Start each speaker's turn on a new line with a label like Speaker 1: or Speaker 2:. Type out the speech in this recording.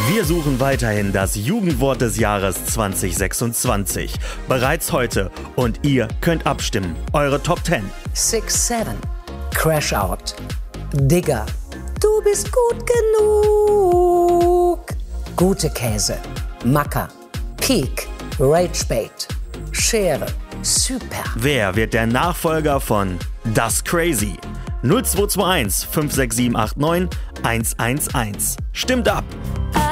Speaker 1: Wir suchen weiterhin das Jugendwort des Jahres 2026. Bereits heute. Und ihr könnt abstimmen. Eure Top 10.
Speaker 2: 6-7. Crash Out. Digger. Du bist gut genug. Gute Käse. Macker. Peak. Ragebait. Schere. Super.
Speaker 1: Wer wird der Nachfolger von Das Crazy? 0221 56789 111. Stimmt ab!